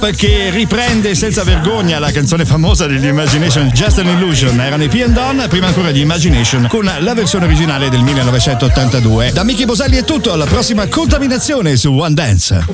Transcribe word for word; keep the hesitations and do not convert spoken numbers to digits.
che riprende senza vergogna la canzone famosa degli Imagination, Just an Illusion. Erano i P and Don, prima ancora di Imagination, con la versione originale del millenovecentottantadue. Da Michi Boselli è tutto, alla prossima Contaminazione su One Dance.